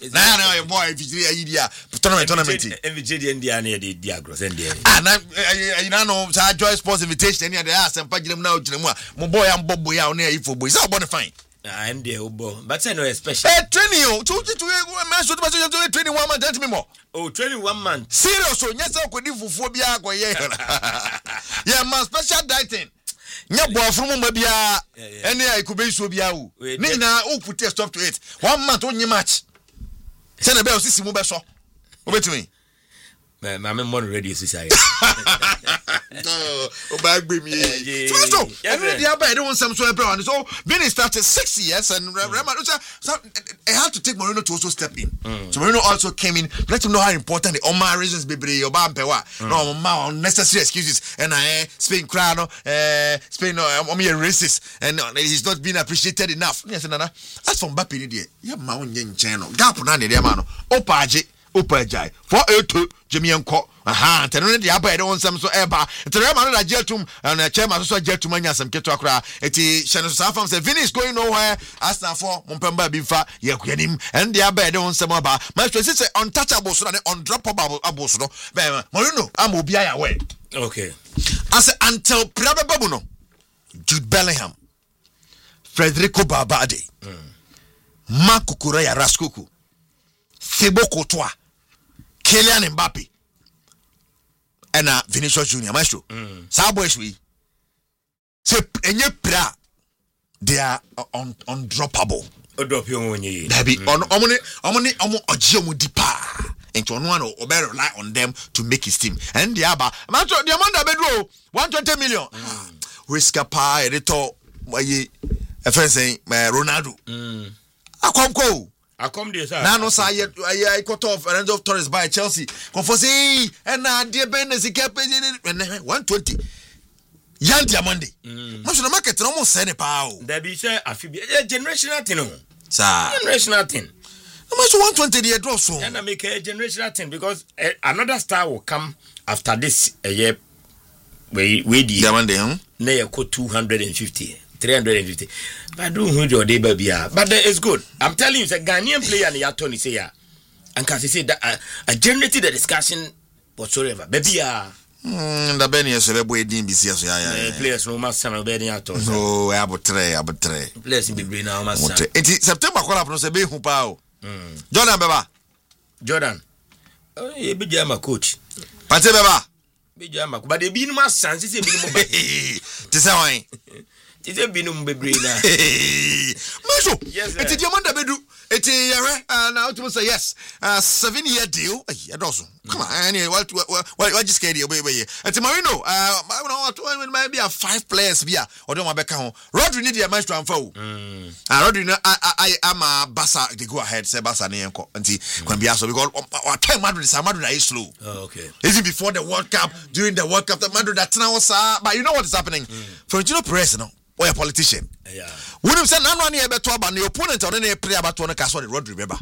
na boy if you idea tournament MVJ India na the diagros India na you know sa Joy Sports invitation any dey ask empa ginem na oginem a mo boy am bobo ya na ifo boy say obo fine India obo but say no special training o to man so to training 1 month tell me more training 1 month serious o nya say okodi fufuo bia akoye yeah man special dieting nya boafro mo bia any ikube so bia o ni na o put a stop to it 1 month onye match say na be o sisi mo be so obetimi I'm more ready to say. Oh, bag me. So, every other I don't some so everyone. So, Benny started 6 years and so I had to take Moreno to also step in. So Moreno also came in, let him know how important the Omar reasons be your bampewa. No unnecessary excuses. And Spain crowd, Spain racist, and he's not being appreciated enough. Yes, Nana. As from Bapi, yeah, Mount Yen channel. Gap Nani, dear man. Opajai for to Jimmy Unco. Aha, and the upper don't some so ever. It's a man that Jetum and a chairman so Jetumania some Ketokra. Eti Shannon Safam said Vinny is going nowhere. Ask now for Mumpamba Bifa, Yakuanim, and the upper don't some about. My sister untouchable so undroppable abosono. Morino, I'm Ubia away. Okay. I said until Praba Babuno, Jude Bellingham, Federico Barbade, Marco Correa Raskuku, Thibaut Courtois. Kylian Mbappe and Vinicius Junior maestro sa boys we say enye pra they are undroppable drop you when you be on omni omo dipa into no one obe rely on them to make his team and the aba maestro the amount that bedro 120 million risk pa editor why say Ronaldo akomko I come there, sir. Now, no, sir, I cut off a range of Torres by Chelsea. Confosi, and dear Ben is a cap 120. Yan Diamandi. Most of the market almost send a pow. There be, sir, a generational thing. Sir, generational thing. How much 120 the draw so? And I make a generational thing because another star will come after this a year. We Diamandi, nay, 250. 350. But do who day baby. But it's good. I'm telling you, it's a Ghanaian player and Yatoni say and can say that I generated the discussion whatsoever. Baby the Benny is a boy didn't be serious. Players no must son of Benny Atos. No, I would tray. Players in the brain now must it's September call up no say be who pow. Jordan Baba. Jordan. Oh, you be my coach. Pate Baba. Be jama. But they be no my son, say be no to say why. It's a binum bebrina. Maso, it's a diamond bedu. It's a now to say yes. 7-year deal. I don't know. Come on, anyway, what just get you away? It's a Marino. I don't know, maybe 5 players via or don't back home. Rodri need a maestro and foe. Rodri, I am a Bassa. They go ahead, say Bassa Nianco and see can be also because our time Madrid is slow. Okay. Is it before the World Cup? During the World Cup, the Madrid that's now, but you know what is happening? Florentino Perez, no. Or a politician. Yeah. Wouldn't say none any about the opponent or any prayer about one castle Rodri remember.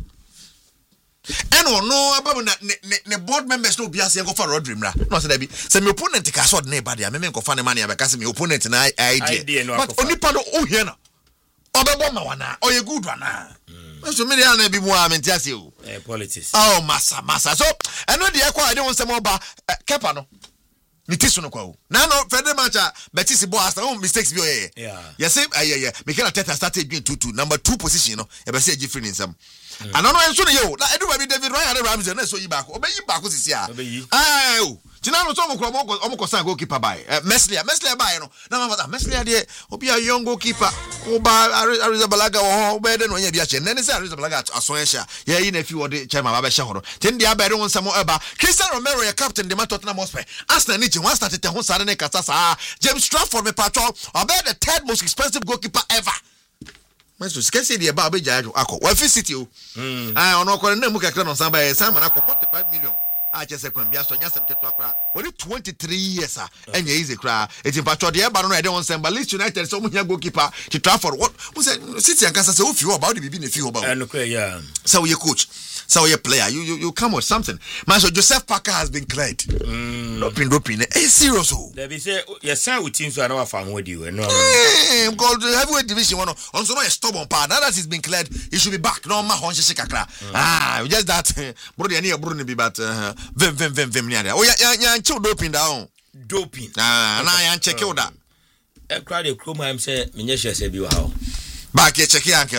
And no about the board members no be as go for Rodri. No say be say my opponent castle neighbor. I mean go find money because my opponent na idea. But only part oh here na. Obebo ma wana. Oh you good one. So many na be more amentias you. Politics. Oh massa. So I know the I don't want some more Kepa no. Nitiso no kwa. Na no Federal matcha Betis bo as no mistakes bi o ye. Yeah. Yes say Mikel Arteta started being 2-2 number 2 position no. E be say different in some. And no enso no yo. Na everybody David Ryan and Ramsey na so yi back. Obeyi back sisi a. Obeyi. Ah. Tina no so mo ko san goalkeeper by. Meslier by no. Na ma Meslier de obi a young goalkeeper. Oba Arrizabalaga wo oba de no nya bi a che. Na ne say Arrizabalaga aso ehia. Ye yi na fi wo de chairman ba be hye horo. Tin de aba de won samo eba. Cristiano Romero ye captain de Tottenham Hotspur. Arsenal ni je one started ho sare ne kasa sa. James Trafford me patrol. Oba the third most expensive goalkeeper ever. Maso skesi de eba obeja akọ. Wa fi city o. Ono ko na mu kakra no san ba ye san mana akọ 45 million. I just said, Quambia, so yes, I'm getting to 23 years, and you easy cry. It's in Patrol, the Baron, I don't want some, but Leeds United, so much goalkeeper to Trafford. What was it? City and Kansas, so few about the being a few about. And okay, yeah. So, your coach. So you're a player, you come with something. Man, so Joseph Parker has been cleared. Doping. Hey, serious. They be say yes, sir. With teams, I know I with you. No, because the heavyweight division one also not a stubborn part. Now that he's been cleared, he should be back. No, my honche shikakra. Just that. Brother, any Bruno be but vim near there. Oh yeah, chill doping down. Doping. Now I check out that. A crowd of Chrome, I'm saying, Minesha said you how. Back here, check here. I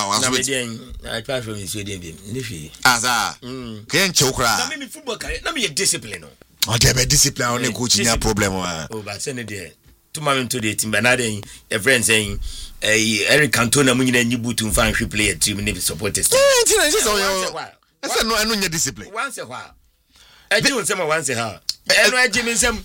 try from Sweden. Can't choke. Let me football career. Let me a discipline. Oh, they have a discipline on the coaching problem. Oh, but send it there. To my to the team, but not a friend saying, Eric Cantona, Munina, and you boot to find play a team and supporters. I know your discipline. Once a while. I do some once a while. And I Jimmy some.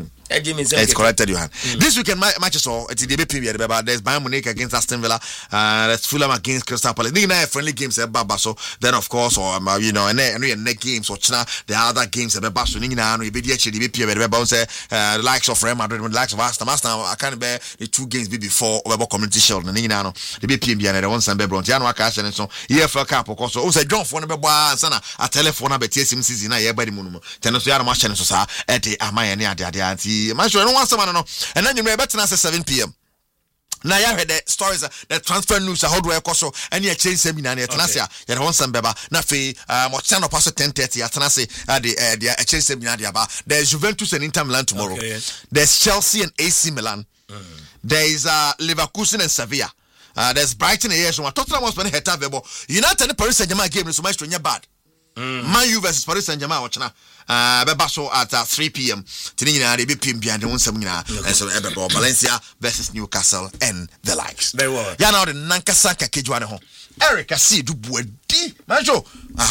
It's corrected, Johan. This weekend matches all at the DB period. There's Bayern Munich against Aston Villa. There's Fulham against Crystal Palace. These are friendly games at Babaso. Then of course, or and next games or China. There are other games at Babaso. Nina, we be actually DB period. The likes of Real Madrid, the likes of Aston. I can't bear the 2 games before over Community Shield. Nina, the BPM, the one San Bebron, January cash and so EFL Cup. Of course, also John for Sana a telephone about TSM season. I by the moon. Tenosuyama Machan Sosa at the Amaya. Man, sure, I don't want someone, and then you may better answer 7 p.m. Now, I heard the stories, the transfer news, how do I also, and you change seminar at Tanasia, you want some beba, Nafi, Mochano Passo 10:30 at Tanasi, the change seminar. There's Juventus and Inter Milan tomorrow. There's Chelsea and AC Milan. There is Leverkusen and Sevilla. There's Brighton and Yeso. Tottenham was playing Heta Vebo. United and Paris Saint-Germain game is so much to your bad. Man U versus Paris Saint-Germain, watch now. Bebaso at 3 p.m. Tinina, the BPM behind the one seminar, and so Ebebo, Valencia versus Newcastle and the likes. Very well. Yana the Nankasaka Kijuano. Eric, I see Dubuedi, Manjo.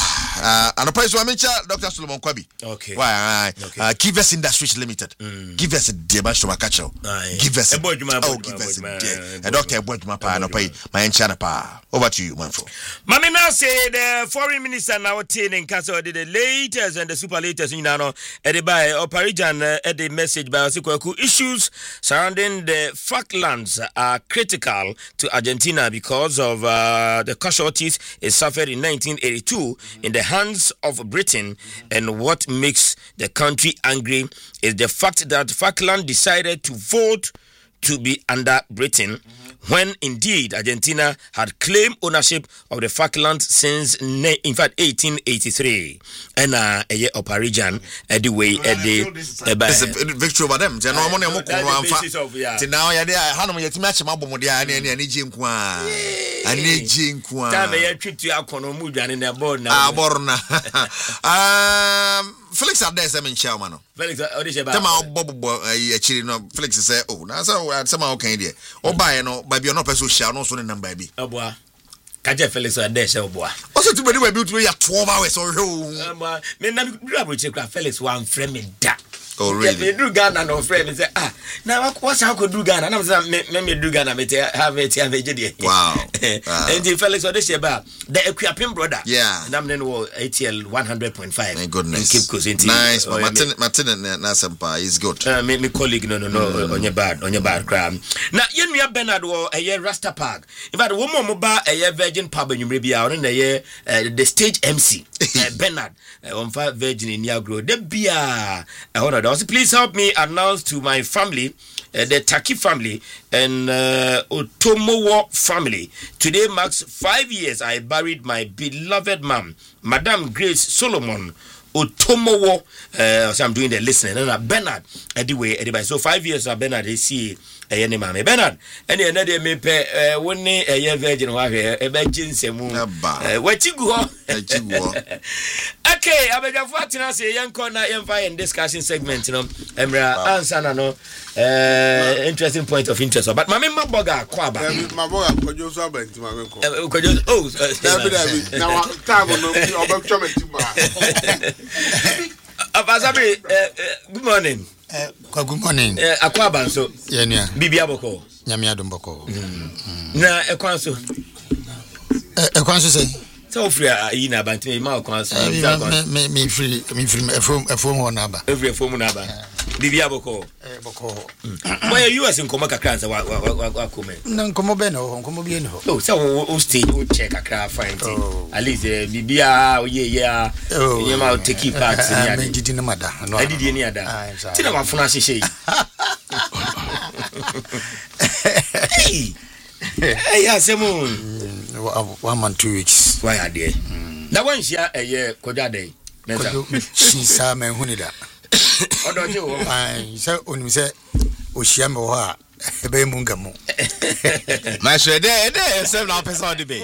And the price I Dr. Solomon Kwabi. Okay. Why? Give us Industries Limited. Give us a dear bunch to my catcher. Give us a boy, give us a dear. A doctor, boy, my pa, no pay, my enchana pa. Over to you, Manfro. Mammy now say the foreign minister now in Castle did the latest and the super latest in Nano at the by Oparijan at the message by Osikoku issues surrounding the Falklands are critical to Argentina because of the casualties it suffered in 1982 in the hands of Britain, and what makes the country angry is the fact that Falkland decided to vote to be under Britain when indeed Argentina had claimed ownership of the Falklands since in fact 1883. And a year of Parijan anyway it's a victory over them. Now you're there. How many match and trip to Akonomujan in the board now. Felix are there, Semin Chairman. Felix, Felix say, oh, now somehow can you? Oh, by no, by your no person shall not soon and baby. Oh, boy. Kaja Felix are there, so boy. Also, to be able to 12 hours or so. Felix one frame in that. Oh, really? They do Ghana no frame and say, now what's how could do Ghana? And I was let do Ghana, have it and they wow. And the Felix or this about the equipping brother. Yeah. And I'm then ATL 100.5. My goodness. Keep cousin. Nice. Martin Nasampa is good. Me colleague, no, on your bad crime. Now, you know, Bernard or a year Rasta Park. In fact, one more mobile, a year Virgin Pub, and you may be out in the year, the stage MC, Bernard, on 5 Virgin in Yagro. The beer, hold on. Please help me announce to my family, the Taki family and Otomowo family. Today marks 5 years I buried my beloved mom, Madame Grace Solomon Otomowo. So I'm doing the listening. And Bernard, anyway. So 5 years Bernard, they see a mama Bernard. And another me pay one a year virgin warrior, a virgin semu. What you go? Okay, I beg your fortune. Say young corner in discussion segment. You know, Emra answer no interesting point of interest. But my boga kwaba. My boga kojo so abent my menko. Kojo now time no obetwa metima. Abasabe, good morning. Good morning. Akwaba so. Yeah. Bibi aboko. Nyame adomboko. Na ekwanso. Ekwanso say. So free yi na bantime ma ekwanso. Me free efom ho na ba. Every efom na ba. Bibia boko. Boko. Why you as in Koma Kakran? Wa come. Nankomo beno, Komo bieno. Oh, so stay, check a craft fine. At least Bibia, yeah, you might take you part. I did in Mada. I did any other. Tina Mafunasi say. Hey, Simon. 1 month, 2 weeks. Why are they? Now, once you a year, Koda day. She's a man who need that. Oh, don't you? I said, when we say, Oshiamoa, a bay mungamo. My shred, there, 7 hours on the bay.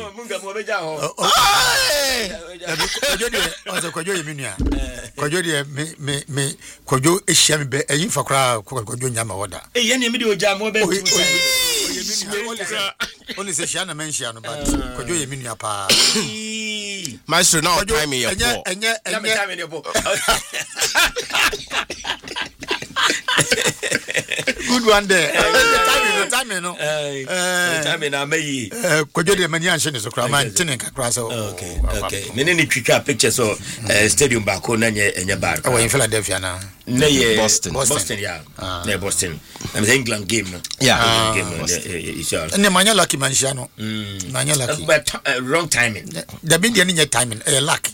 Kojo Minia. Kojo, me, Kojo is sham be a for crowd, Kojo Yama order. A yenny video jam over. Only say Shana mention, but Kojo Minia pa. Maestro, now time me your Time. Good one there. Time, no. Time in a may. Kojo de Manian is a crime, Tinka Crasso. Okay. Many pictures of stadium back on and your bar. Oh, in Philadelphia now. Nay, Boston, yeah. Near Boston. I'm the England game. Yeah. And the Mania Lucky Manchano. Mania Lucky. But wrong timing. The Indian in your timing, a luck.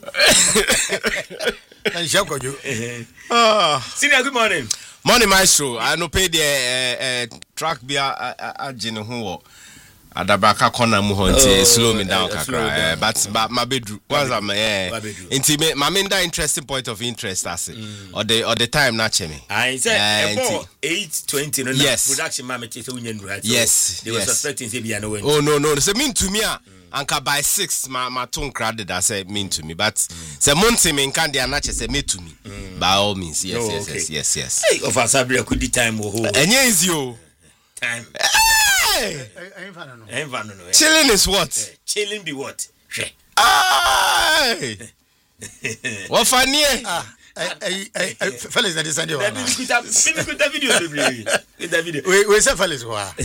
And shall you. Senior, good morning. Morning, Maestro. I no pay the track beer at Genoho. Adabaka corner muhonti slow me down kakra but my bedroom once I'm intimate my main interesting point of interest as or the time na chemi I said about 8:20 no yes production mamete so unyen right yes they were suspecting say be no oh no say mean to me anka by 6 my tone crowded that say mean to me but say monte me nkan dia na che say me to me by all means yes hey of asabria could the time oh enye easy o time chilling is what? Chilling be what? What funny? Fellas, that is Sunday. We say fellas.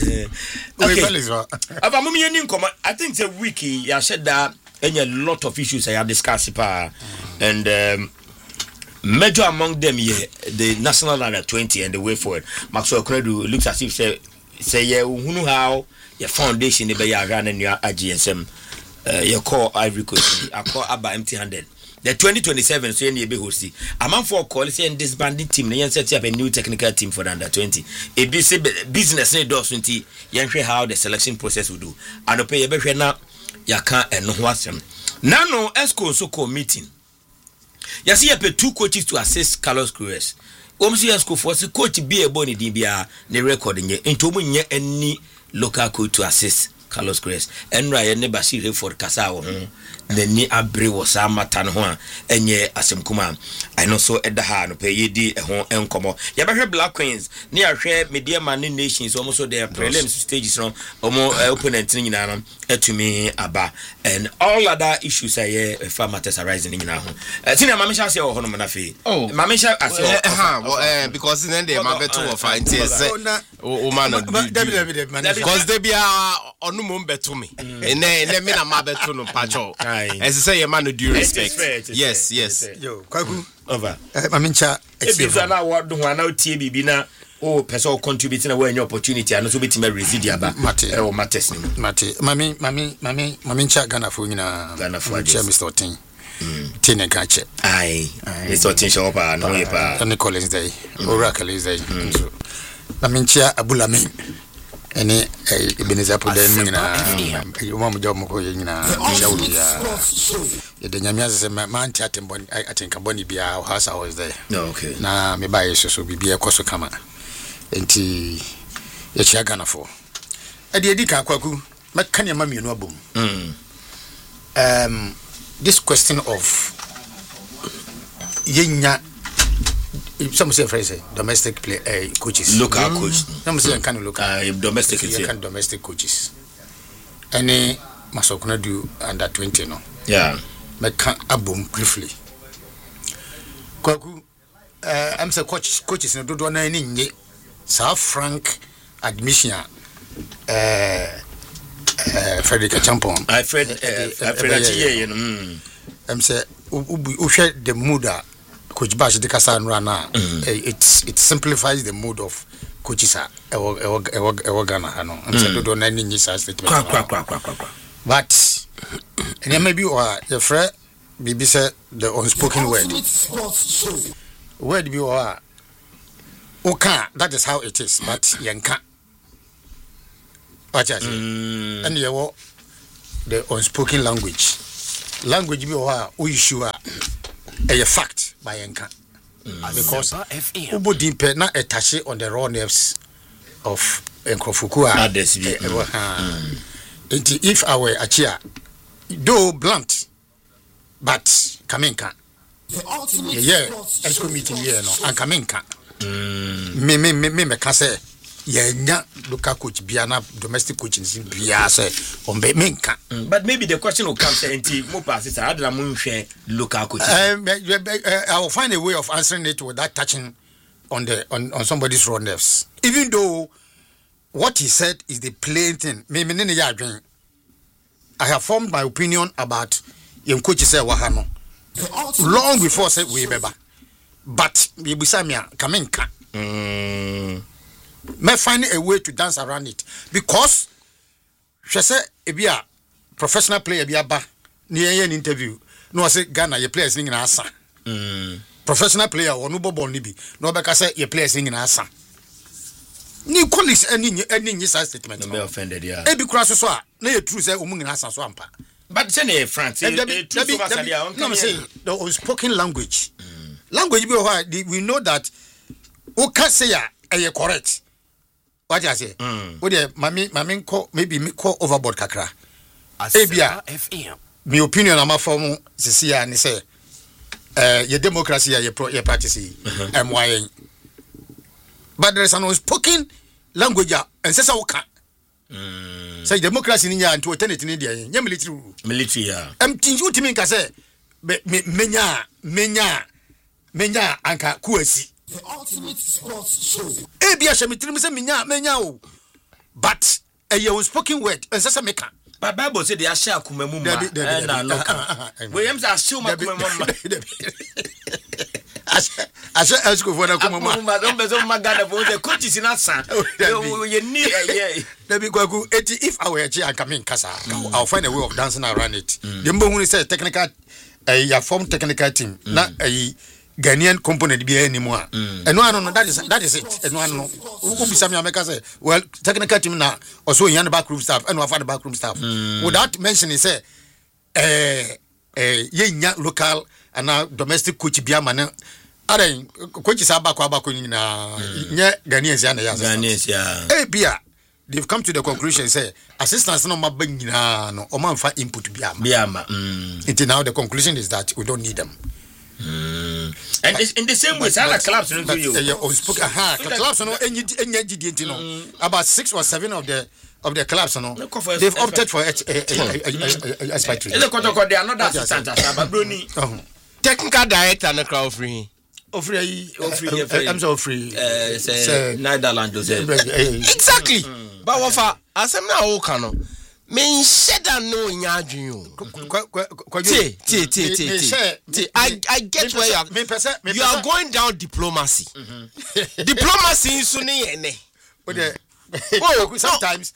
I think it's a wiki. You said that a lot of issues I have discussed, and major among them here, the national under 20 and the way forward. Maxwell Credu looks as if say you how your foundation be ya run and your AGSM your core Ivory Coast I call about empty-handed. The 2027 so you be hosty. A man for call say this bandit team they set up a new technical team for the under 20. A business need does 20 you how the selection process will do. And pay be now you can't and no wasem. Now no ESCO so call meeting. You see you pay 2 coaches to assist Carlos Cruz. Omsi ESCO for the coach be a boni DBA the recording into mun any local coach to assist Carlos Cruz and Ryan ne Bashir for Kasao the ni abre was a matan ho enye asem kuma I know so at the ha no pay di ho enkomo ya behwe Black Queens ne ahwe media man nations almost so their prelims stages no omo opponent ni nyina no etumi aba and all other issues aye matters arising ni nyina ho senior mamisha say ho no na fe mamisha ase because then they mabeto of fight say o man because they be onu mo beto me and me na mabeto no pacho as say your man due respect yes yo kwaku over mamincha example na what do na tie bibi na o person contribute na we any opportunity and so beti me residia ba o matters ni mate mamincha Ghana for nyina Mr. Otin Tine kache ai Mr. Otin show pa no pa and Collins day Oracle is day so mamincha Abulamin ene Ebenezer Poden nyina yo mamu job mko nyina ya de nyamia se man chat mboni I think boni bia house I was there okay na me buy so bibia koso kama enti ya chia Ghana for e de edika kwaku meka ne ma mienu abom this question of yenya some say phrase domestic play coaches local coach some say can local domestic coaches any masokuna do under 20 no yeah meka abom briefly kwaku I'm say coaches no do na ni nye South Frank admission Frederick Champon Fred Achiye I'm say u share the mood Coach Bash de kasa no na it simplifies the mood of coaches Ghana hano and do na ni sa statement but and maybe your friend bibi say the unspoken word be okay, that is how it is but yanka what you say and you the unspoken language be we issue a fact by yanka because ubo dimpe na etache on the raw nerves of Nkrofukua. If I were a chair, though blunt, but Kamenka. Yeah, ESCO meeting here no, and Kamenka. Me kase nya local coach biana domestic coaching in biase on be menka. But maybe the question will come say mo pass it adra mo hwe local coach. I will find a way of answering it without touching on somebody's raw nerves. Even though what he said is the plain thing. I have formed my opinion about young coaches say wahano long before say we beba. But we bisamia kamenka. May find a way to dance around it because she say ebia professional player ebia ba near an interview no say Ghana your players singing asa professional player or no bobo ni bi no be ka say your players singing asa ni colleagues any statement be offended yeah e bi kura so a na ye true say omu ngina asa so ampa but say na France no say the unspoken language language be we know that who can say ya correct. What you say? What the mami ko maybe me ko overboard kakra. Ebia my opinion am from sisi ani say your democracy your practice MYN. But there is an unspoken language and say so can. Say democracy ni nya to eternity ni dia nya military yeah. Tinju ultimi ka say menya anka kuasi. The ultimate sports show. Ebia shemitrim say menya o. But a unspoken word and say meka. But Bible say they are share kumemu ma na local. We am say assume kumemu ma. Asha asko for na kumemu ma. Don't be so magana for the coaches in Asa. You need if I were here and come in kasa, I'll find a way of dancing around it. The mbo say technical a form technical team na a Ghanaian component be anymore. And no, that is it. And no, who be some America say, well, technical team now also in the backroom staff and one for the backroom staff. Without mentioning, say, local and now domestic coach be a man. Coaches are back in Ghanaians and Bia. They've come to the conclusion, say, assistance no mabina no oman fa input biama. Until now, the conclusion is that we don't need them. And in the same way, Salah clubs don't do you. Clubs no about 6 or 7 of the clubs no. They've opted for expatriate. They are not that assistant, but Bruni. Technical director na crowd free. I'm so free. Netherlands. Exactly. But what asem na o kan no. Me sheda no nyadwen o. I get where you are going down diplomacy. Diplomacy so ne ene. Sometimes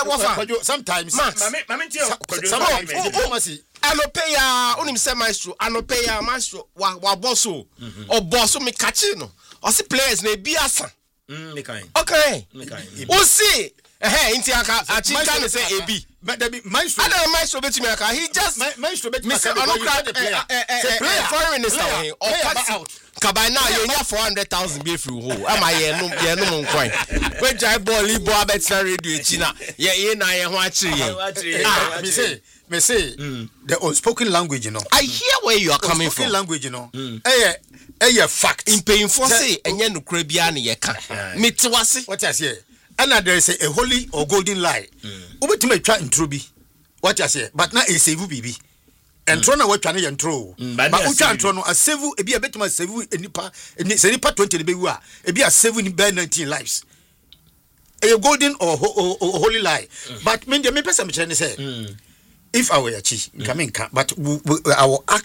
diplomacy anopeya onim say maestro anopeya maestro wa boss o boss me kachi no o se players na bi asa okay o see inti aka achika ne say ebi maestro betimi aka he just maestro betimi aka foreign minister or out Kabai now you nya 400,000 be free ho am I ye no nkwan we jai ball ibo abetna radio china ye na ye ho achire me say the unspoken language you know I hear where you are coming from language you know fact in paying for say enye nokra bia na ye ka metewase what I say and there is a holy or golden lie obetime twa intro bi what I say but now e save bibi entro na watwa na ye ntro but utwa ntro no a save e bia betuma save enipa 20 be wu a e bia save ni by 19 lives a golden or holy lie but me person me say if I were a chi but I will act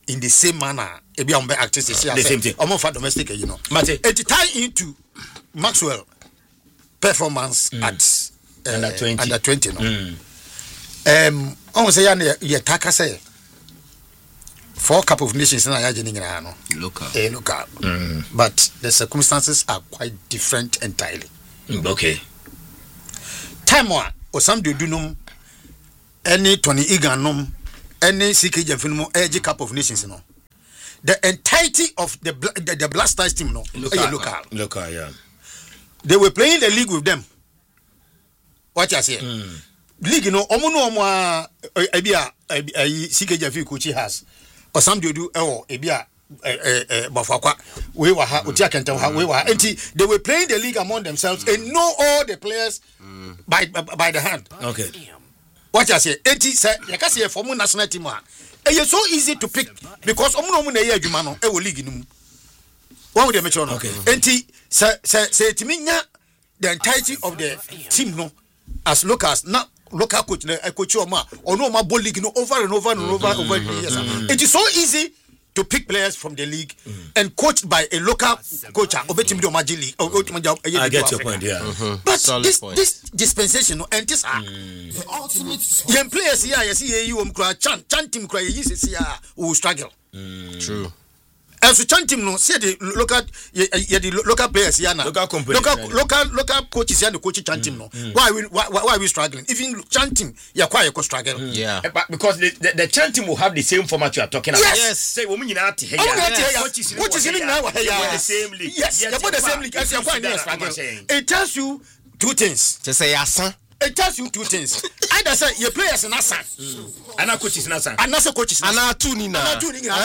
in the same manner. Ebi am be actors the same thing. Omo for domestic, you know. Mate. It tie into Maxwell performance at under 20 no. On say ya taka say 4 Cup of Nations na ya jeni nyina no. Local. But the circumstances are quite different entirely. Okay. Time one Osam de Dunum any Tony Iganum any CK Jeffinum Edge Cup of Nations no. The entirety of the Blasters team no local, yeah. They were playing the league with them. What you say? League no omo ebia CK Jeffi coach has Osam de do ebia Bafakwa we were Utia Kentam we were empty. They were playing the league among themselves and know all the players by the hand. Okay. What you say? 80 say you can see for national team. It's so easy to pick because omo na ye adwuma no e wo league nim. What would you mention? Okay. Enti say timinya the entirety of the team no as locals now local coach na coach o no ma ball league no over and over the years. It is so easy to pick players from the league and coached by a local coach. I get your point, yeah. But this dispensation and this the ultimate young players here, you see you chant team cry, you see who struggle. True. And so chant team no say the local players here now. Local coaches here, the coach chant team no. Why are we struggling? Even chant team, you're quite struggle. Yeah. But because the chant team will have the same format you are talking about. Yes. Say woman you not here. Coaches in now the same league. Yes, you're the same league. As you're quite struggle. It tells you two things. To say yasan. It tells you two things. Either say your players in Asan. And our coaches in Asan. And also coaches in Asan. And our tuning now.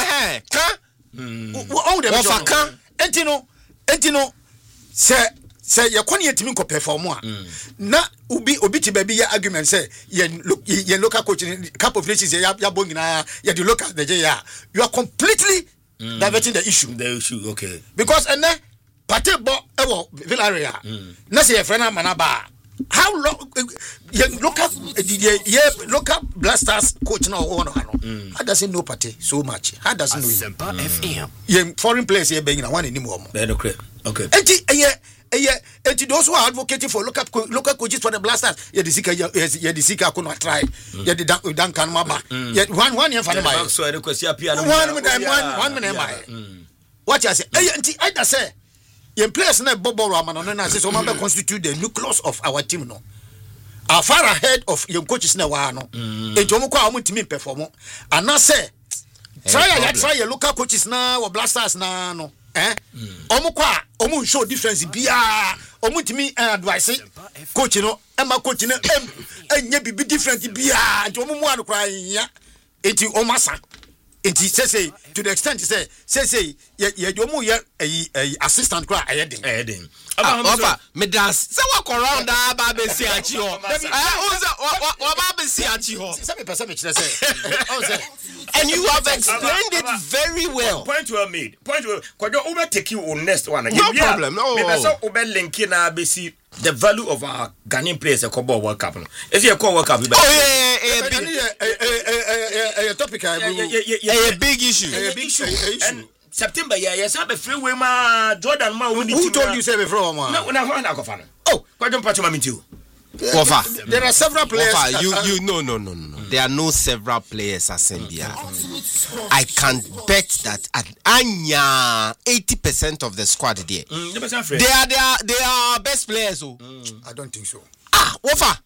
All the Entino say your kwani yetimi ko perform na ubi ti baby ya argument say ye local coach Cup of Nations ya bongi na ya the local the you are completely diverting the issue. Okay. Because and then party bo Villarreal na say your friend manaba how long local Blasters coach now how does he know party so much? How does he know him? Foreign players here being one anymore. Okay. And those who are advocating for local coaches for the Blasters, the Sika could not try. The Duncan Maba. One year for the one minute. What I say? I say. Young players na Bobo Raman na say so constitute the nucleus of our team no. Are far ahead of young coaches na wa no. Ejomo kwa amu team perform. And na say try your local coaches na or Blasters na no. Omu kwa omu show difference bia. Omu timi advice coach no ema coach no enye bibi different bia. Omu mu anu kwa ya. Enti omasa. Enti say to the extent say ye domu ye assistant cry ayedin opa me das say walk around that ba be si achi ho wa ba be si achi ho and you have explained it very well. Point well made. Kojo over take you on next one. No problem. No. Me be so obe link na be see the value of our Ghanaian players a Copa World Cup. If you call World Cup, a topic, a big issue. And September, yes, I have a freeway, ma Jordan. Who told you say before, man? No, oh, why don't patch me too? There are several players. No. There are no several players at Zambia. I can bet that at Anya 80% of the squad there. They are best players. I don't think so. Wofa.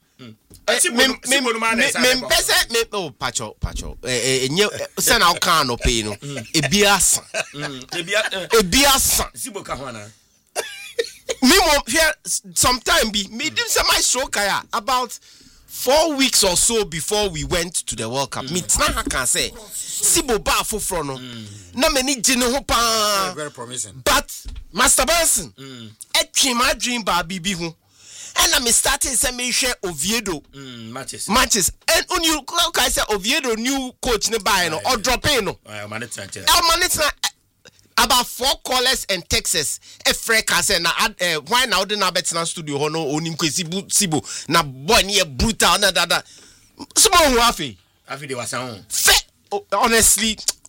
Pacho. Send out can no pay no. Ebiasa. Here sometime be made him say my stroke about 4 weeks or so before we went to the World Cup. Me tna can say Sibo ba foforo no. Na many jine ho pa. Very promising. But Master Benson, etwe my dream ba bibi ho. And I'm starting say me share Oviedo matches. And when you look I say Oviedo new coach ne buy no or drop in no. About 4 callers and Texas. Freka say na why now the na betina studio ho no onim kwesi sibo na boy near brutal na dada. Small wafi. Afi de wasa on. Honestly,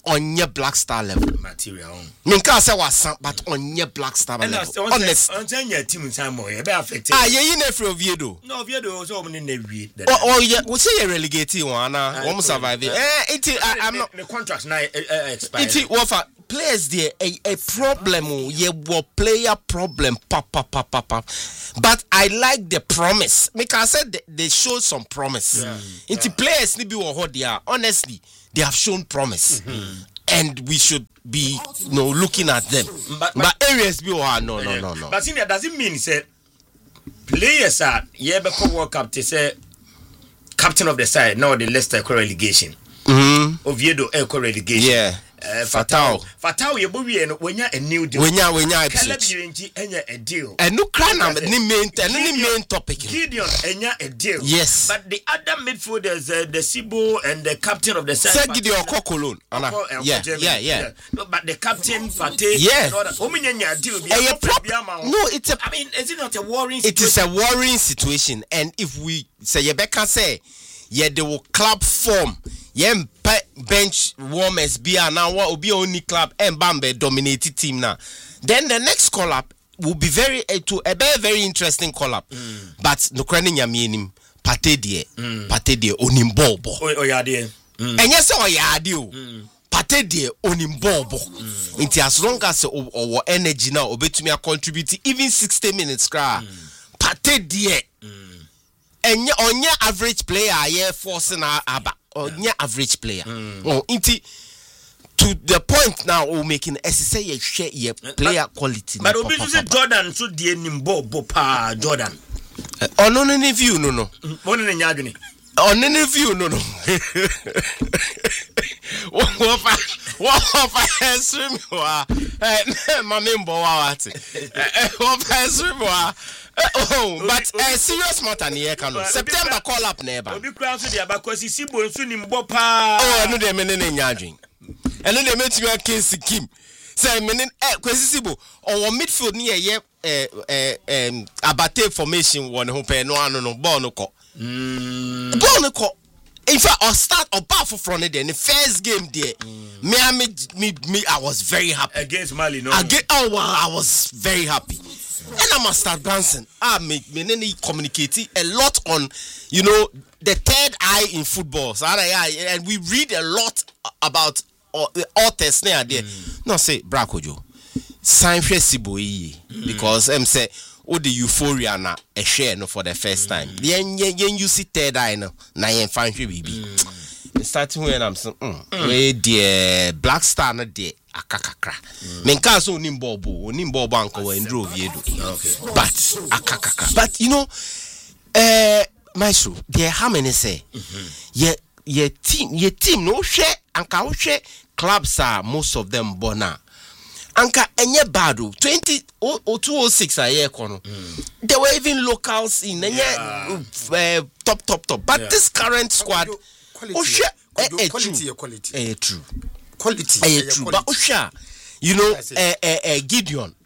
on your Black Star level. Material. Minka say was but on your Black Star level. Honest. On your team time more, you be affected. Ah, you never from Oviedo. No, Oviedo also on in the Oh, yeah, we say you relegated one. Almost survive it. I'm not. The contract now expired. It was players there a problem. Yeah, player problem. Papa. But I like the promise because I said they showed some promise. Into players ni be there. Honestly, they have shown promise, and we should be looking at them. But areas be no. But in that doesn't mean say players are before World Cup to say captain of the side. Now the Leicester relegation. Oviedo relegation. Yeah. Fatao you be when you a new deal. When you a deal. And no crown ni main topic. Gideon a deal. Yes. But the other midfielders, the Sibo and the captain of the side. Said Gideon Kokolon. Yeah. No, but the captain Fateh. Yeah. Deal. No, it's a. I mean, is it not a worrying situation? It is a worrying situation, and if we say Rebecca say, yeah, they will club form. Yeah, bench warmers be now what will be only club and Bambe dominated team now. Then the next call up will be very interesting call up. But no craning yaminim pate die onimbobo. Oh yeah die. And yes oh yeah die. Pate die onimbobo. Inti as long as our energy now obetumi contribute even 60 minutes cra. Pate die. And onye average player yeah forcing aba. Or near average player. Inti to the point now we're making say you share your player quality. But we say Jordan so the nimbo pa Jordan. On any view no. One in nyadwene. On any view no. What swim wa. Mama mbo wa ati. What swim wa. Oh, but serious matter near Kano. September call up neighbor. Obi kura so dia bakosi Sibo nso ni mbo pa. Oh, no dey menene nyadwen. Eno dey metu ya case Kim. Say menen kwesi Sibo or midfield ni ye abate formation won ho pe no ano no ball no ko. Ball no ko. In fact, I'll start or bar for front there in the first game there. Me I was very happy. Against Mali, no. I was very happy. And I must start dancing. Me communicating a lot on, the third eye in football. So and we read a lot about the authors there. No, say Brakojo. Sign Sibo because say the euphoria na a share no for the first time. Yen you see third eye no na yen fan baby. Starting when I'm so we the Black Star na de akakakra. Menka so nimbo anko we ndro Oviedo. But akakakra. But Maestro, there how many say? Your team no share anka share clubs are most of them bona. Anka enye bado 2006 a year kono. There were even locals in top. But this current squad quality. True. But Osha, Gideon,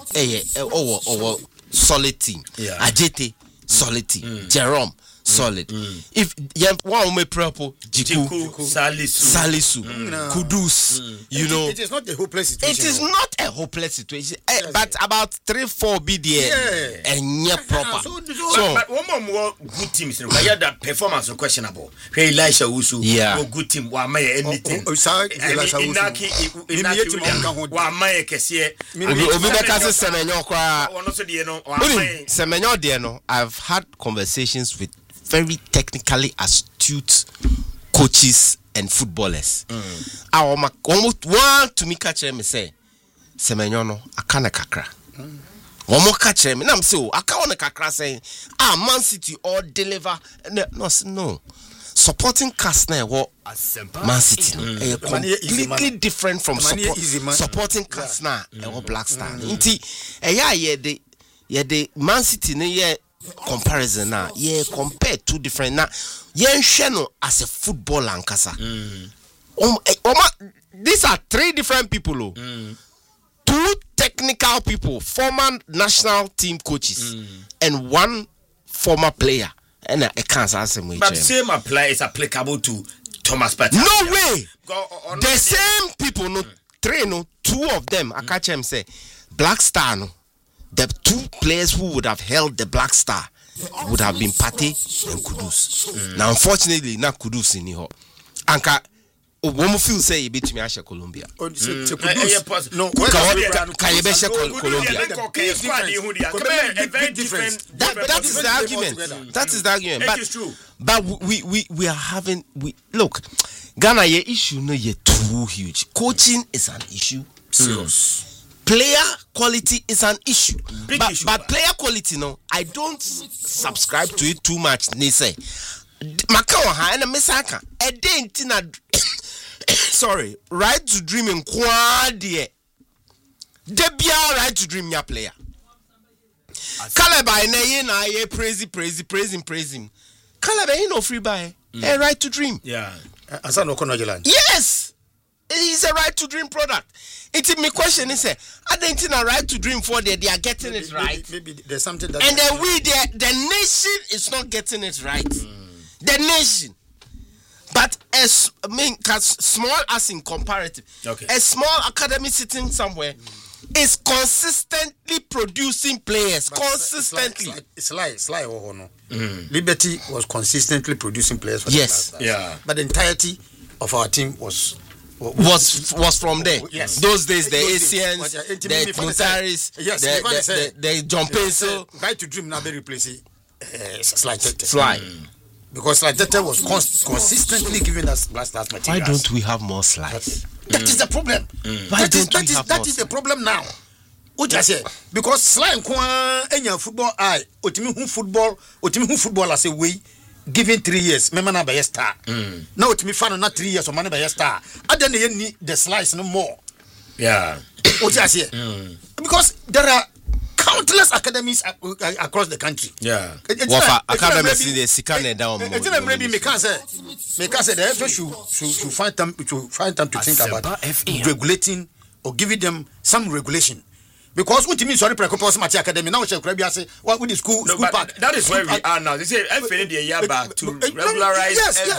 solid team. Ajete, solid team. Jerome, solid. If one me propo, Jiku, Salisu, Kudus, it is not a hopeless situation. It is not a hopeless situation. But about 3-4 be there and proper. But one more good teams. That performance questionable. Hey, Elisha Usu, good team. Wa may anything. Inaki, wa may kesiye. Obibeka Semenyo kwa. Semenyo dieno. I've had conversations with very technically astute coaches and footballers. I almost want to me catch me say, Semenyo no, akana kakra. One more catch me. I'm so I can't kakra saying, Man City or deliver. No. Supporting cast now what Man City completely different from supporting cast now or Black Star. Inti the Man City ne comparison now compare two different now no as a football ankasa. These are three different people. Two technical people, former national team coaches, and one former player. And I can't answer me. But same apply is applicable to Thomas Partey. No way. The same people, no, two of them, I catch them say, Black Star, no, the two players who would have held the Black Star would have been Partey and Kudus. Now, unfortunately, not Kudus in here. Anka, one feel say you beat me Asha Colombia. No, That is the argument. That is the argument. It is true. But we are having look, Ghana your issue no yet too huge. Coaching is an issue. Serious. Player quality is an issue. Issue. But player quality no, I don't subscribe to it too much. They say Macau ha and a Mesaka. A day in sorry, right to dream in Quadie. Debia right to dream your player. Calaba na ye praise him. Calaba ain't no free buy. A right to dream. Yeah. Asano Konojelan. Yes. It's a right to dream product. It's my question is I don't think a right to dream for they are getting it right. Maybe there's something that and then the nation is not getting it right. The nation. But as small as in comparative, a small academy sitting somewhere is consistently producing players. But consistently. Sly or no. Liberty was consistently producing players for yes. the last year. But the entirety of our team was from there. Yes. Those days, the Asians, the Mutaris, the John Peso. Right to dream now they replace Sly. Because Sly was consistently giving us Black Stars materials. Why don't we have more slides? That is the problem. That is the problem now. What I say? Because Sly and football eye, Otimi football as a way. Given 3 years, me man be a star. Now to me fan not 3 years or man be a star. I don't need the slice no more. Yeah. What I say? Because there are countless academies across the country. Yeah. Academies in the Sikane down. It's maybe me can say the FA should find time to think about regulating or giving them some regulation. Because what you mean, sorry, Precopos Mati Academy now, shall Crabia say, what with the school park? That is where we are now. They say, I finished a year back to regularize.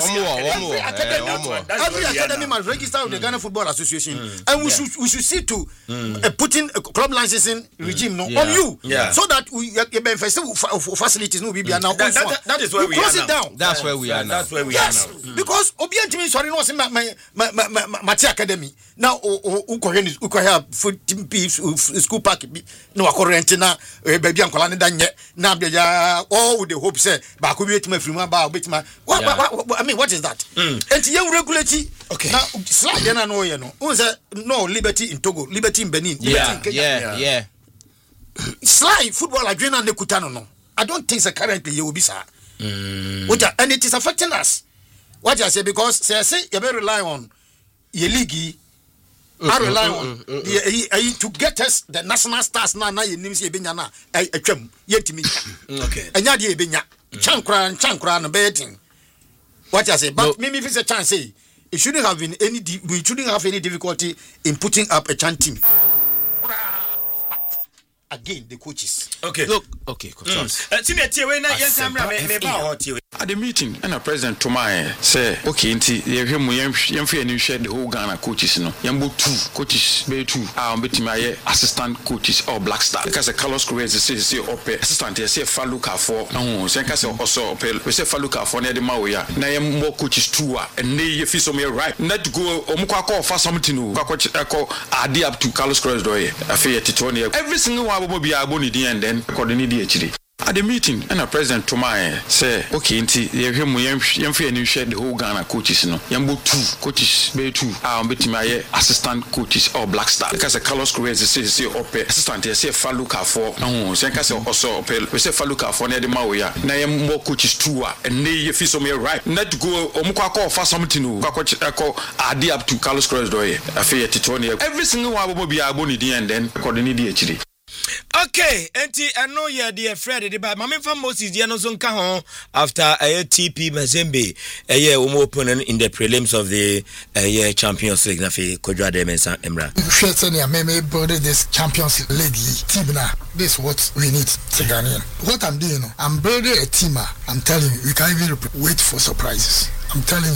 Every academy must register with the Ghana Football Association, and we should see to putting a club licensing regime on you, so that we facilities no be now. That is where we close are it down. That's where we are now. That's where we are now. Because Obianti means sorry, no, my Mati Academy now. Ukoya foot school park no akorente na baby ankola ne danye na bia all with the hope say ba ko betima frima ba betima I mean what is that and you regulate now slide na no ye no say no liberty in Togo, liberty in Benin, liberty in Kenya. Slide football adrena ne kutano no I don't think so currently you will be sir and it is affecting us what I say because say you better rely on your league. I rely on to get us the national stars now you name say benyana atwam yetimi anya de benya chankra no betting what I say but me if it's a chance say it shouldn't have been we shouldn't have any difficulty in putting up a chant team again the coaches at the meeting and a president Tomae say okay nti ye hwe mu yemfe ani hwe the whole Ghana coaches no yambo two coaches be two betimi assistant coaches or Black Star because the Carlos Correa say assistant ye say Faluka for no say ka say also we say Faluka for na de ma we ya na yembo coaches two and ye fi so me right not go omukwa for something no kwa ade up to Carlos Correa do ye afi titoni every single one be aboni di and then according to the HD. At the meeting, and a president Tomae say, okay, nti ye hwe mu yemfe ani hwe the whole Ghana coaches no. Yambo two coaches be two betimi assistant coaches or Black Star because the Carlos Correa say assistant ye say Faluka for no say ka say also we say Faluka for na de ma we ya na yembo coaches two and ye fi so me right not go omukwa for something no kwa ade up to Carlos Correa do ye afi titoni every single one be aboni di and then according to the HD. Okay, enti ano ye de Fred de ba mame fa Moses de no so nka ho after TP Mazembe omo opponent in the prelims of the Champions League na fe Kodwa de Mensa Emra. Me build this Champions League team now. This is what we need to Ghanaian. What I'm doing, I'm building a team. I'm telling you, we can't even wait for surprises. I'm telling you.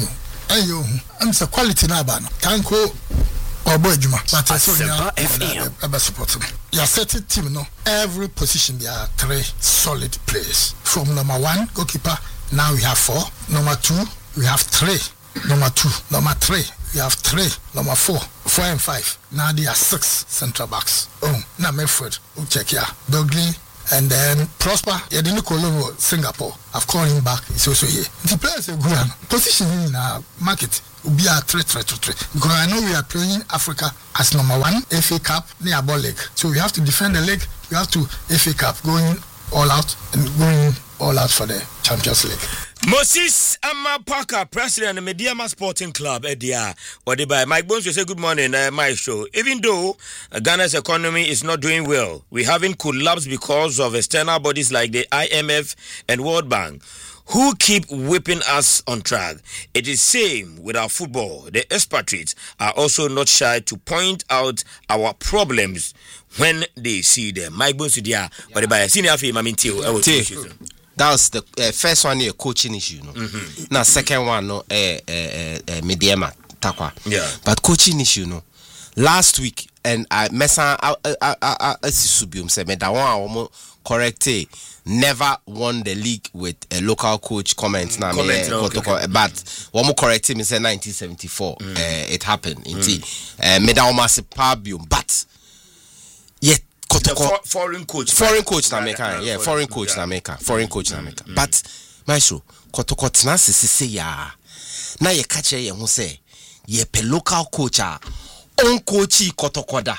Ayo, I'm so quality na ba no. Tanko Obo Ejuma, but I saw you support me. Your certain team, no. Every position there are 3 solid players. From number 1 goalkeeper, now we have 4. Number 2, we have 3. Number 2, number 3, we have 3. Number 4, 4 and 5. Now there are 6 central backs. Oh, now Medford, we'll check here. Dogley. And then Prosper, Colombo, Singapore. I've called him back. He's also here. The players are good. Position in our market will be a 3-3-3. Because I know we are playing Africa as number 1, FA Cup, near ball league. So we have to defend the league. We have to FA Cup, going all out and going all out for the Champions League. Moses Amma Parker, president of Mediama Sporting Club, Edia, by Mike Bones, you say good morning, my show. Even though Ghana's economy is not doing well, we haven't collapsed because of external bodies like the IMF and World Bank, who keep whipping us on track. It is same with our football. The expatriates are also not shy to point out our problems when they see them. Mike Bones, by senior film, I mean, that was the first one, a coaching issue. No? Now, second one, no, Mediama Takwa. Yeah. But coaching issue, no. Last week, and I messa subium said, Medawan correcte never won the league with a local coach. Comment now, but one more corrected me said 1974. It happened. Indeed, Medawan Pabium, but yet. Foreign coach na America, yeah, foreign coach na America. But maestro kotoko tena sisi ya na ye kache ye ho say ye pe local coach a on coachi kotoko da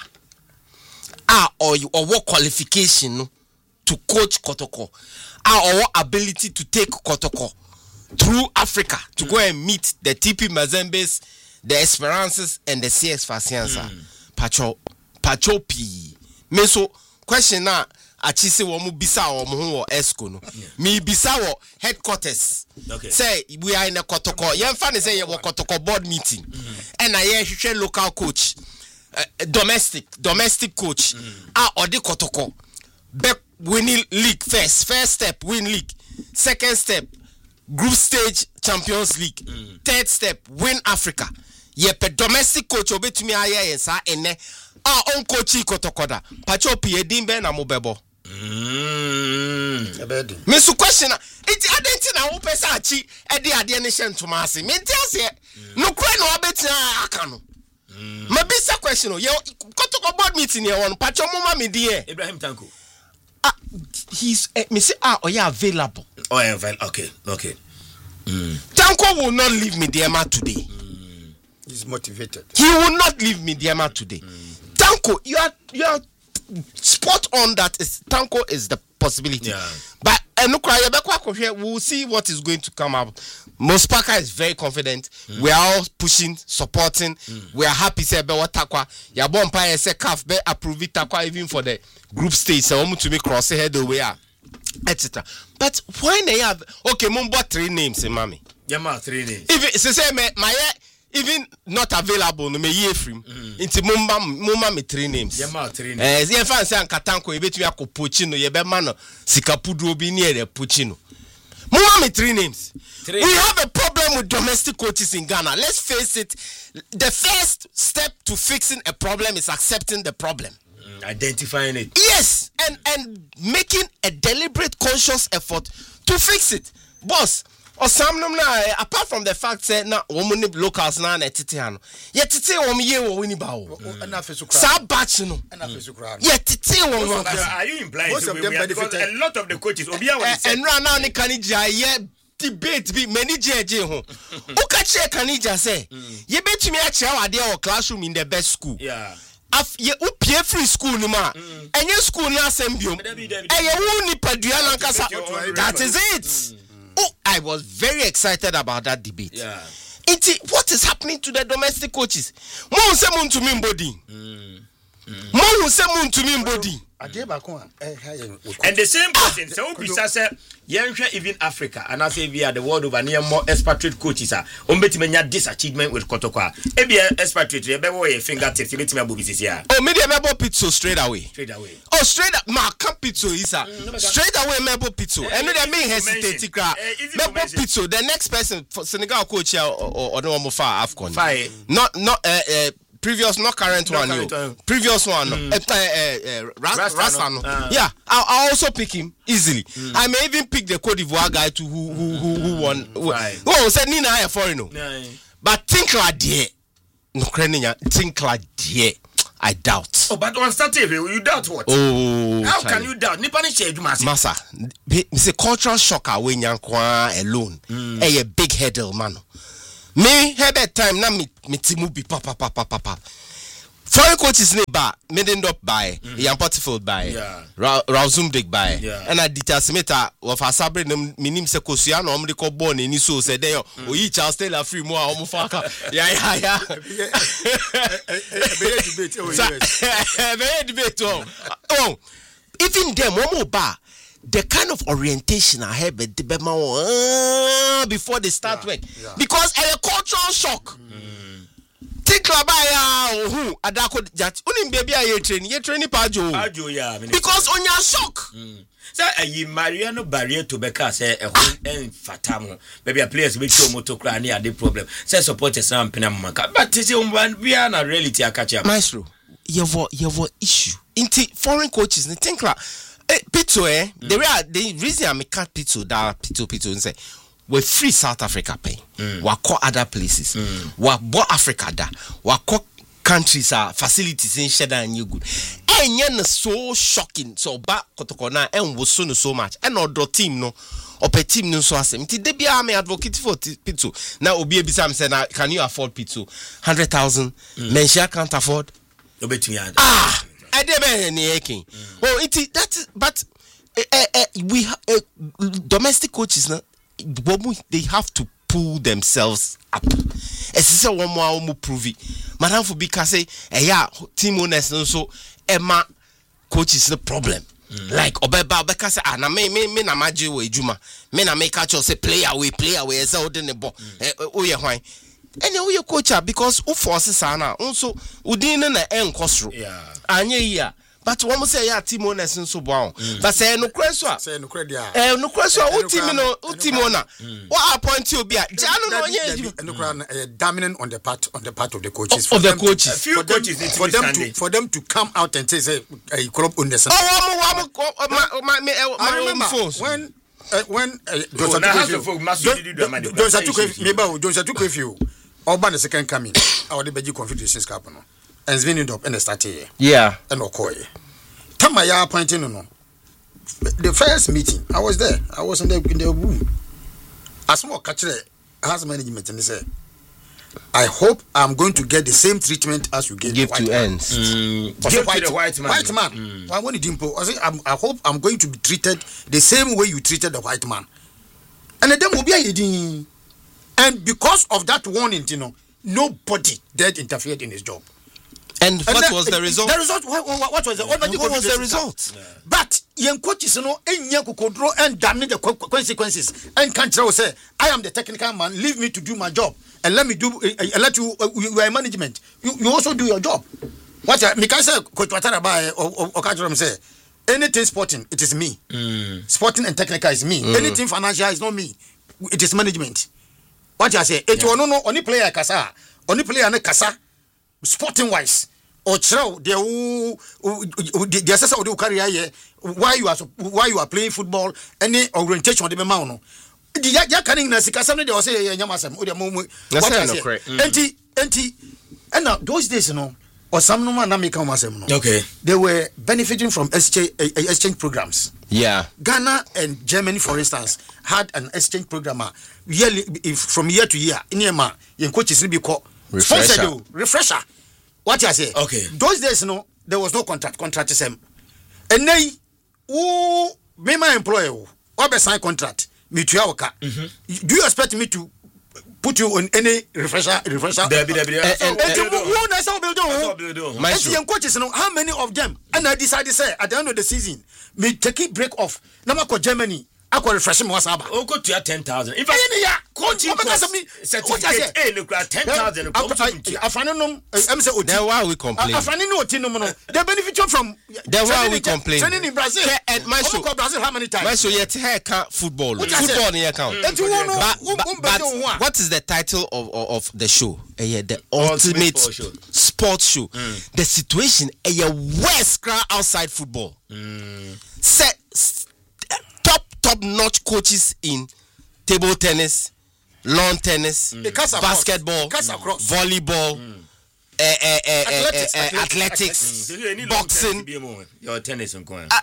or what qualification no to coach kotoko or ability to take kotoko through Africa to go and meet the TP Mazembes, the Esperances and the CS Fasianza. Pachopi meso question na achise wo mu bisa wo ho wo esco no me bisa wo headquarters say we are in a kotoko yemfa ne say ye wo kotoko board meeting and na ye hwehwe local coach domestic coach odi kotoko back winning league first step win league, second step group stage Champions League, third step win Africa. Ye pe domestic coach obetumi aye yensa ene on coach kotokoda pacho pie dimbe na mobebo me su question it identity na wo pesa achi e de ade ne hye ase me ntiase no kura na obetia aka no ma bisa question ye kotoko board meeting ye won pacho mama me die Ibrahim Tanko he's me say oya available okay Tanko will not leave Mediama today. He's motivated. He will not leave Mediama today. Tanko, you are spot on that is Tanko is the possibility. Yeah. But we'll see what is going to come up. Mospaka is very confident. We are all pushing, supporting. We are happy say be what Takwa. Ya bon pa say CAF be approve Takwa even for the group stage. So to me cross head the way etc. But why they have okay, mumbo 3 names, mami. Yeah, 3 names. If say my even not available no me ye free into mumba me 3 names. Yeah, 3 names. Ye fan say Ankatanko e betumi akopochi no ye be ma no sikapudu obi ne e pochi no. Mumba me 3 names. We have a problem with domestic coaches in Ghana. Let's face it. The first step to fixing a problem is accepting the problem. Identifying it. Yes, and making a deliberate, conscious effort to fix it. Boss, or some apart from the fact that na woman locals na tete ano. Ye tete wo ye wo wini ba wo. Sa batch no. Ye tete wo. Are you implying most of them benefited? A lot of the coaches obia what and now ni kanija ye debate be many jeje ho. Uka che kanija say ye betumi a kire wade o classroom in the best school. Yeah. Ye upie free school no ma enye school na assembium eye wu ni padua na nkasa that is it. Oh, I was very excited about that debate. Yeah. What is happening to the domestic coaches? Mo se mun to me body. Mo se mun to me body. And the same person, so Obisa said, Yansha even Africa, and I say via the world over near more expatriate coaches are Umbetimania this achievement with Kotoka. Maybe expatriate, a better fingertips, you let me abuse here. Oh, maybe a Mebo Pizzo straight away. Straight away. Oh, straight up, Mark Pizzo is a straight away Mebo Pizzo. And then I may hesitate. Mebo Pizzo, the next person for Senegal coach or no more far AFCON. Not previous, not current one. Previous one. Rastano. Yeah, I'll also pick him easily. I may even pick the Cote d'Ivoire guy to who won. Oh, said Nina I foreigner. But think like dear. No Ukrainian think like dear. I doubt. Oh, but on Saturday, you doubt what? Oh, how can you doubt? Nipani said, Massa, it's a cultural shocker when Yankwa alone. A big headed man. Me have that time na me timu be papa. Foreign coaches nearby, made end up by Ian Potterfield by Rauzumdik by and I detasmeta of a sabre minim secosiano omrico born in so said they we Charles Taylor free more omufaka. Yeah. Very debate. Oh, even them one more bar. The kind of orientation I have at the before they start work because a cultural shock. Think labaya who adako jat unim baby you training pajo because on your shock. So a Mariano barrier to Becca say a whole fatamo maybe a place which your motocra near the problem say support some penamaka but it's we are not reality a catch up maestro your issue into foreign coaches they think like Pito the reason I make cut Pito that Pito and say we free South Africa pay we call other places we bought Africa da we call countries facilities in Sheda and you good and yen so shocking so back kotokona and was so much and other team no or per team no so asem ti debi am advocate for Pito now obi ebisa am say na can you afford Pito 100,000 Menshia can't afford I didn't any well, but we domestic coaches now they have to pull themselves up. As one more prove it. Madam for because say team owners so Emma coaches the problem. Like Obeba because na me na maji we juma. Me na make catch say play away as out in the ball. Oh yeah why? And you coach because who forces ana also udin na enkosro. Anye here. But one must say team owners so bon. But say no question. Say no credit. No question. Team owner. What appoint you be? Dominant on the part of the coaches. Of the coaches. Few coaches for them to come out and say a club on the side. My own phones. When Oban the second coming, our Beji Confederations Cup no, and Zvinning up and the start here. Yeah, and Okoye. Tamaya appointing no. The first meeting, I was there. I was in the room. As more catcher has management and they say, I hope I'm going to get the same treatment as you give to ends. Give to the white man. White man. I want to I say I hope I'm going to be treated the same way you treated the white man. And then will be a and because of that warning, nobody dared interfered in his job. And what was the result? The result. What was the? What was the result? Yeah. But young coaches, could draw and damn the consequences. And can't say, I am the technical man. Leave me to do my job, and let me do. Let you. You are management. You also do your job. What Mika said, Coach Watarabai or Kajram say, anything sporting, it is me. Sporting and technical is me. Anything financial is not me. It is management. What I say, it will no only player kasa, only player ne kasa, sporting wise. Or show the assessor of the career why you are playing football, any orientation of the memano. The canning Nasika, somebody will say, Yamasam, or the moment. And now those days, or some no man masem. Okay. They were benefiting from exchange programs. Yeah. Ghana and Germany, for instance, had an exchange program yearly from year to year. In Yema, your coaches will be called refresher. What I say? Okay. Those days, there was no contract. Contract is and they who me my employer or be sign contract me to your car. Do you expect me to put you on any refresher. Debbie. Who knows how building? And coaches, how many of them? And I decided to say at the end of the season, me take a break off. Now I Germany. I call refreshing was about. Oh, go to your 10,000. In fact, coaching certificate. Hey, look at 10,000. Then why we complain? They benefit from. Then why we complain? Training in Brazil. And my show Brazil how many times? My show yet hair count football. Football in account. But what is the title of the show? The ultimate sports show. The situation a West crowd outside football. Set top-notch coaches in table tennis, lawn tennis, basketball, volleyball, athletics, boxing. Your tennis and coin.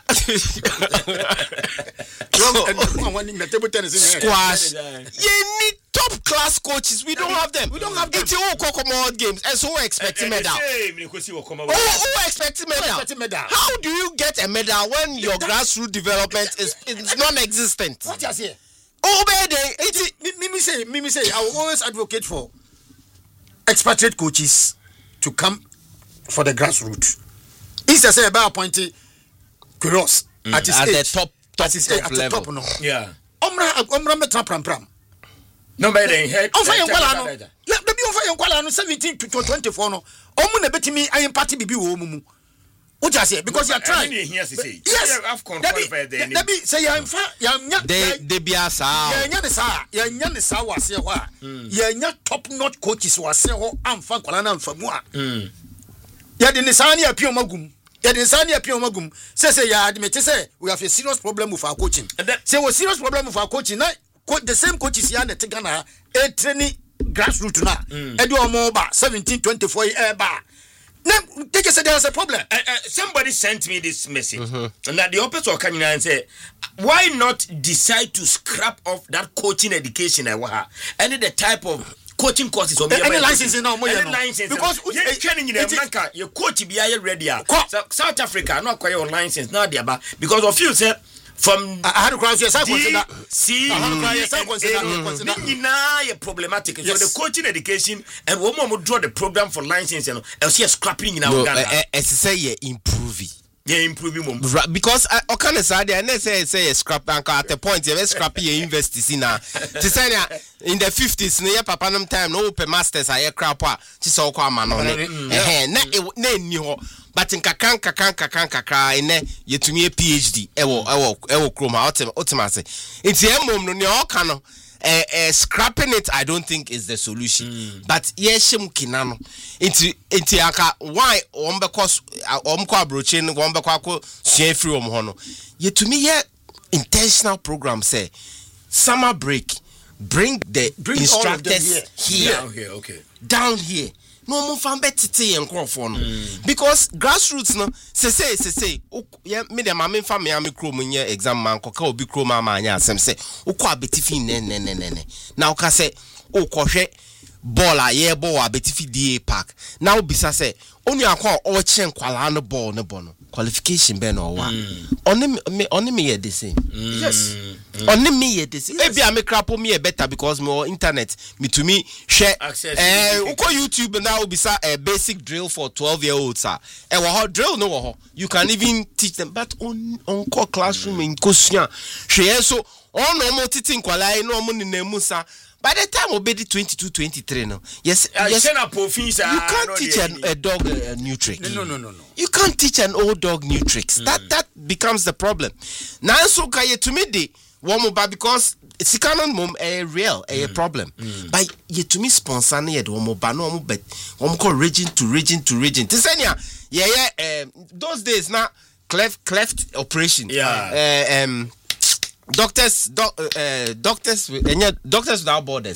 Squash. You need top-class coaches. We don't have them. It's all Kokomo games, and so we're expecting medal. Who expecting medal? How do you get a medal when your grassroots development is non-existent? What you say? Mimi say, I will always advocate for expatriate coaches to come for the grassroots. He's a say about appointing Kuros at the top level. No. Yeah. Omra metra pram. No better in head. On fire Kuala. Yeah, the be on fire Kuala 17 to 24 no. Omu na betimi I am party bibi wo mumu. What you say? Because you are trying. Yes. I've qualified there. Debbie say I'm they be asa. Yeah, nya sa wa se ho a. Yeah, nya top notch coaches wa se ho amfa Kuala na amfa mu a. Yeah, the Nisani appeal magum. Say yeah, admit say we have a serious problem with our coaching. Say we serious problem with our coaching. Now the same coaches here na Ghana training grassroots na. Edu omo ba 17-24 ba. They just said there's a problem. Somebody sent me this message, and that the opposite coming and say, why not decide to scrap off that coaching education and the type of coaching courses or any license now because you're training in America, your coach be ready. South Africa not quite on license now, because of you say. From I had to cross yes, I consider problematic. So the coaching education and one more draw the program for license and else scrapping in our Ghana. As say you improve. Yeah, improving because I can't say scrap and at the point you scrappy you invest in to say in the 50s near papanum time no open masters I crapa just all come man on it. But in kakran in ye to me a PhD ewo chroma ultimately it's a mom no all kind scrapping it I don't think is the solution but yeshim kinano into aka why because omko abroachin wombeko sue free hono ye to me intentional program say summer break bring instructors down here no mo fan betete enkrofo no because grassroots no say yeah me dem am fa me am krom nye exam man koka obi krom ama anya asem say ukọ abetifi ne na uka say ukọhwe ball a ye ball abetifi DA park na obisa say onu akọ o che nkwala no ball no bono qualification be no wa oni me ye the same yes oni me ye the same e bia me crapo me better because me on internet me to me share uko YouTube now obisa basic drill for 12-year-olds e wo drill no wo you can even teach them but on core classroom in kosua hwe so on no mo titi nkwala no mo ninamu sa. By the time obedi 22-23 no. Yes. You can't teach a dog new trick. No. You can't teach an old dog new tricks. That becomes the problem. Now so kaye to me the one because it's canon mom a real a problem. But ye to me sponsor na ye do mo ba no mo bet one call region to region. Tisenia those days now cleft operation. Doctors without borders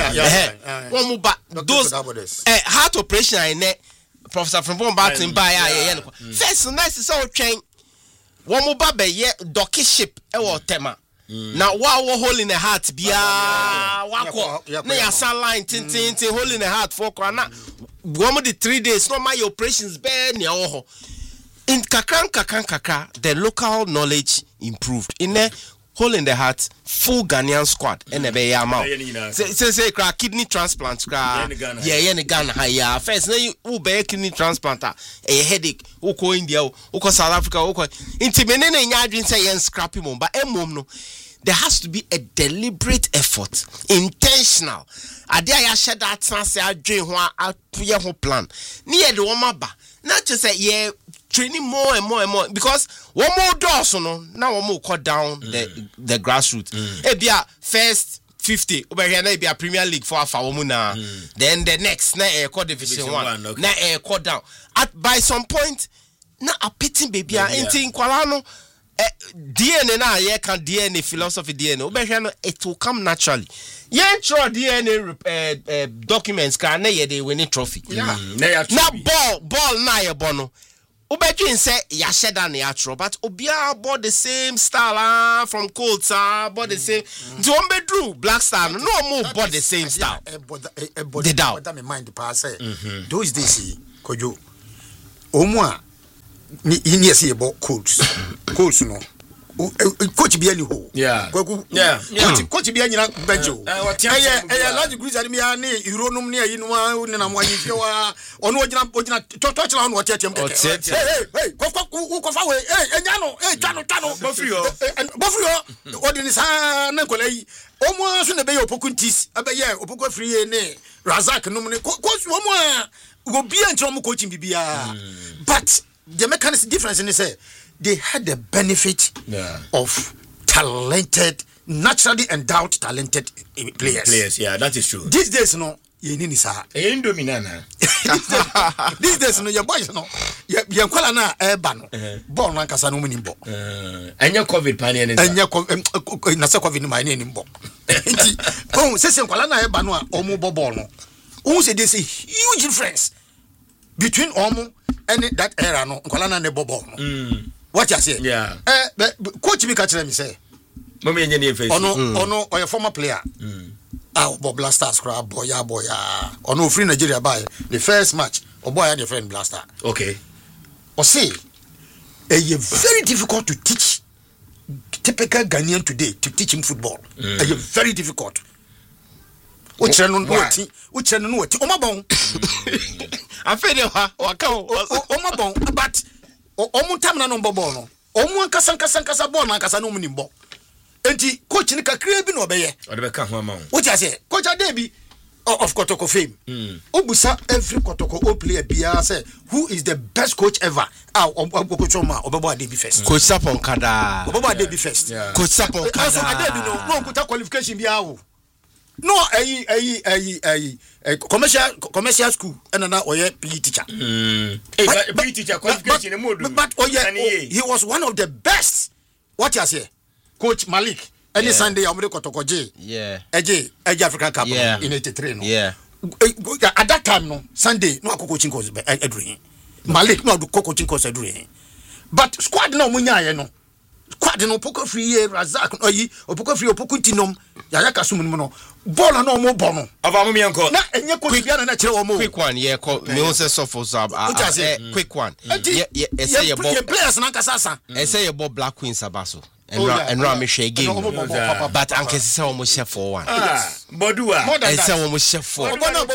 those heart operation Professor Frimpong Barton buy first nice so train one mo ba be docky ship tema now what hole in the heart bia wako na ya line tin hole in the heart for na one of the 3 days no my operations be near in kakran the local knowledge improved in Hole in the Heart full Ghanaian squad and be yama. Say kidney transplant in Ghana. Yeah, first you be kidney transplant a headache. Oko India, oko South Africa, oko. Inti menene nyadwin say yen scrappy mom, but emom no. There has to be a deliberate effort, intentional. Adia ya shed that chance I dream one ho plan. Near the woman ba. Not just say yeah, training more and more and more because one more doors no now one more cut down the grassroots. Ebia first 50 over here na be a Premier League for Afawomuna. Then the next na call Division 1 okay. Na cut down. At by some point na a pitting baby in kwala no DNA na ye can DNA philosophy DNA it will come naturally. Ye throw DNA documents can na ye dey winning trophy. Na ball na ye bono. Ubedwin say ya sheda na ya throw but obia bought the same style from Colts bought the same. So Drew Black Star no more bought the same style. The down. That me mind the pass say. Those days kojo omwa ni yes about Colts no coach bi ani ho coach bi anyina benjo large groups ani ya ne ironom ne ayi no na mo ayi fiwa ono ogina tochila ono otiatem keke hey ko fa we enya no twano bofrio odini sa na kola yi omo so ne be opokuntis abeye opoko free ne Razak no ne coach omo go bi antro mo coaching bibia but the mechanism difference in say they had the benefit of naturally endowed talented players. Yeah, that is true. These days no ye ni sa indominana these days no your boys no ye kwala na eba no ball na nkasa no muni mbo anya covid pan ye na sa covid ma ni mbo nti se kwala na eba no a omo ball no say there's a huge difference between omo and that era no nkwala na ne ball no what you say coach me catch me say mama yenye ni face ono or former player Bob Blasters crab boy ono free Nigeria by the first match boy and your friend Blaster okay or say very difficult to teach typical Ghanaian today to teach him football very difficult which no omabon afede waka omabon but omuntam na no ball no omu ankasa ball na ankasa no munimbo enti coach ni kakra bi no obeye o de be ka ho ama what you say coach Adebi of Kotoko fame obusa every Kotoko player bia say who is the best coach ever coach Oma obebo Adebi first coach Sapon Kada obebo Adebi first coach Sapon Kada Adebi no kuta qualification bia wo no commercial school and na oye PE teacher PE teacher qualification but he was one of the best what you say coach Malik any Sunday amre Kotoko eje African Cup in 83 no at that time no Sunday no coaching course Edwin Malik no coaching course Edwin but squad no munya no squad no poko free Razak oyi opoko free opokuntinom yaya kasum no ball no mo ball no ava mo mianko na enye coach bia na kire o mo quick one me also suffer quick one say your ball players na kasasa say your ball Black Queen Sabaso and Rami share game but ankesi say almost share for one bodua and say almost share for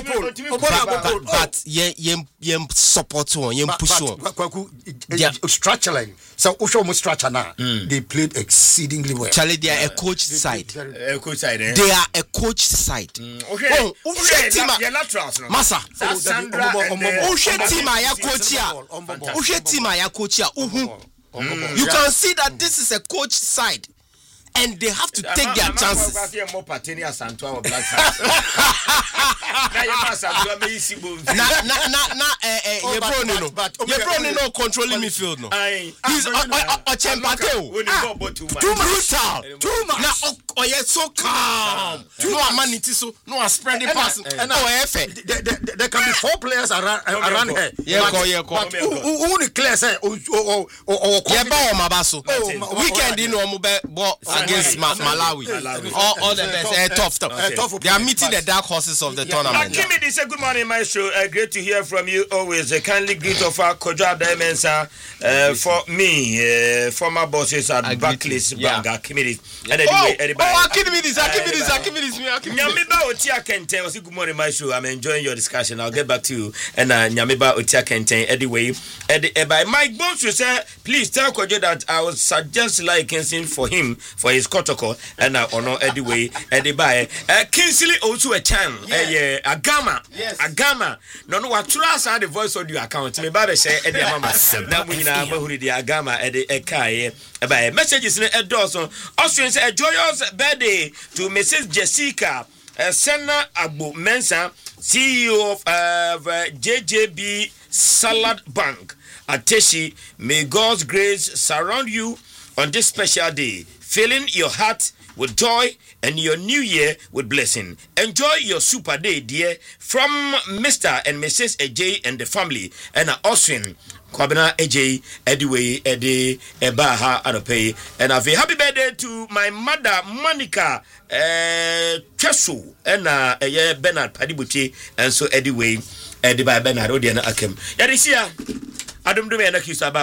but ye support one ye push one structurally so usho mo structure na they played exceedingly well Charlie they are a coach side they are a coach side okay masa team ya coach ya you can see that this is a coach side and they have to take their chances. Lebron no controlling midfield no. He's too much. Now so calm. No amanity so no spreading pass. There can be 4 players around here. Who declare say weekend no mo against Malawi. All the best. Tough. They are meeting the dark horses of the tournament. Kimidi say good morning, Maestro. Great to hear from you always. Kindly greet of our Kojo Dimensa for me, former bosses at Barclays Bank. Kimidi. Nyamiba Otia Kenten was good morning, Maestro. I'm enjoying your discussion. I'll get back to you. And Nyamiba Otia Kenten, anyway. By Mike Bones, you say, please tell Kojo that I would suggest licensing for him for his protocol. And honor anyway. By Kingsley also a chan. A gamma. A gamma. No, what trust the voice on your account. Me baba say Eddie Mama. Now we know the Agama Eddie Ekai. By messages in Ed Dawson. Austrians a joyous birthday to Mrs. Jessica Senna Abu Mensa, CEO of JJB Salad Bank. Ateshi, may God's grace surround you on this special day, filling your heart with joy and your new year with blessing. Enjoy your super day, dear, from Mr. and Mrs. AJ and the family, and Austrian Kwabena AJ, Ediway, Eddie, Ebaha, Adope, and a happy birthday to my mother, Monica Chesu, and Bernard Padibuchi, and so Ediway, Eddie by Bernard Odiana Akem. Yarisia, Adam do me and accuse about.